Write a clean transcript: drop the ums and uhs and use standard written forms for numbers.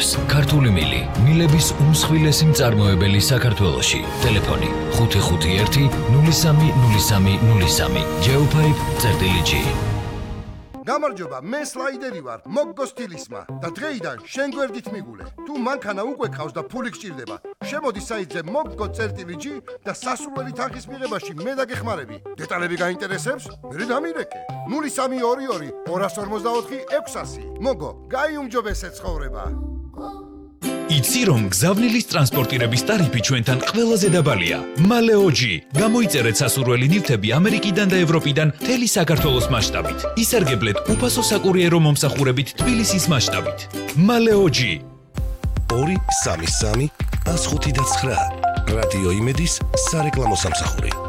იღებს ქართული მილი, მილების უმსხვილესი მწარმოებელი საქართველოში. ტელეფონი 551 030303 Geopipe.g. გამარჯობა, მე სლაიდერი ვარ, მოგგო სტილისმა და დღეიდან შენ გვერდით მიგულე. თუ მანქანა უკვე ყავს და ფული გჭირდება, შემოდი საიტზე moggo.g და სასურველი თანხის მიღებაში მე დაგეხმარები. დეტალები გაინტერესებს? მე დამირეკე. 0322 254 600. მოგო, გაიუმჯობესე ცხოვრება. იცი რომ გზავნილის ტრანსპორტირების ტარიფი ჩვენთან ყველაზე დაბალია. მალეოჯი. გამოიწერეთ სასურველი ნივთები ამერიკიდან და ევროპიდან მთელი საქართველოს მასშტაბით. ისარგებლეთ უფასო საკურიერო მომსახურებით თბილისის მასშტაბით. მალეოჯი. 233 159 რადიო იმედის სარეკლამო სამსახური.